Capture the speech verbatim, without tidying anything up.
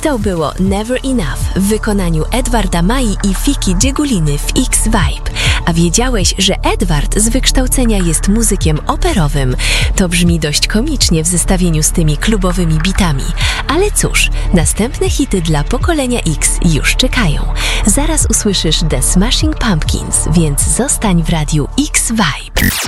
To było Never Enough w wykonaniu Edwarda Mai i Fiki Dzieguliny w X-Vibe. A wiedziałeś, że Edward z wykształcenia jest muzykiem operowym? To brzmi dość komicznie w zestawieniu z tymi klubowymi bitami. Ale cóż, następne hity dla pokolenia X już czekają. Zaraz usłyszysz The Smashing Pumpkins, więc zostań w radiu X-Vibe.